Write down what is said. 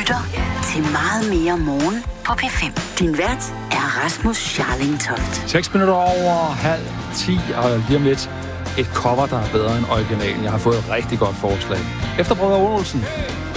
lytter til Meget mere morgen på P5. Din vært er Rasmus Scharling-Toft. 6 minutter over 9:30, og lige om lidt et cover, der er bedre end originalen. Jeg har fået et rigtig godt forslag. Efter Brødre Olsen.